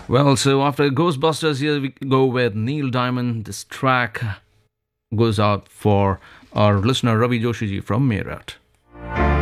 Well, so after Ghostbusters, here we go with Neil Diamond. This track goes out for our listener Ravi Joshi ji from Meerut.